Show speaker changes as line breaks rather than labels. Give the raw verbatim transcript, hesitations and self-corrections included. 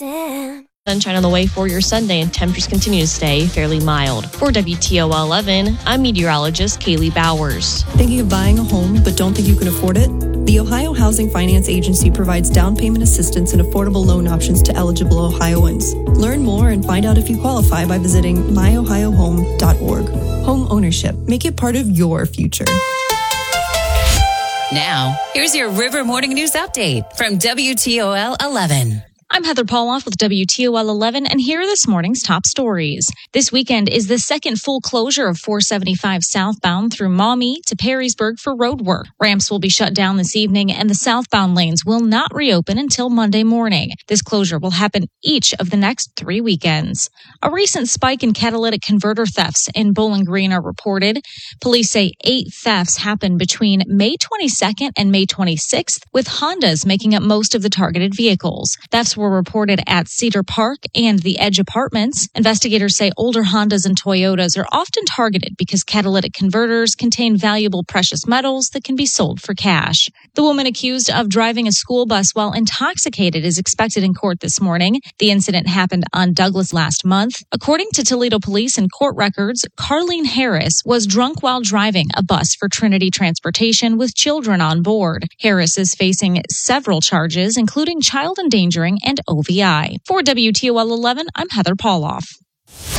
Sunshine on the way for your Sunday, and temperatures continue to stay fairly mild. For W T O L eleven, I'm meteorologist Kaylee Bowers.
Thinking of buying a home but don't think you can afford it? The Ohio Housing Finance Agency provides down payment assistance and affordable loan options to eligible Ohioans. Learn more and find out if you qualify by visiting my ohio home dot org. Home ownership. Make it part of your future.
Now, here's your River Morning News Update from W T O L eleven.
I'm Heather Pauloff with W T O L eleven, and here are this morning's top stories. This weekend is the second full closure of four seventy-five southbound through Maumee to Perrysburg for road work. Ramps will be shut down this evening, and the southbound lanes will not reopen until Monday morning. This closure will happen each of the next three weekends. A recent spike in catalytic converter thefts in Bowling Green are reported. Police say eight thefts happened between May twenty-second and May twenty-sixth, with Hondas making up most of the targeted vehicles. Thefts were reported at Cedar Park and the Edge Apartments. Investigators say older Hondas and Toyotas are often targeted because catalytic converters contain valuable precious metals that can be sold for cash. The woman accused of driving a school bus while intoxicated is expected in court this morning. The incident happened on Douglas last month. According to Toledo Police and court records, Carlene Harris was drunk while driving a bus for Trinity Transportation with children on board. Harris is facing several charges, including child endangering and O V I. For W T O L eleven, I'm Heather Pauloff.